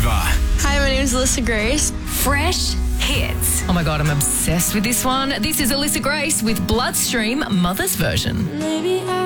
over. Hi, my name is Alyssa Grace. Fresh hits. Oh my God, I'm obsessed with this one. This is Alyssa Grace with Bloodstream Mother's version. Maybe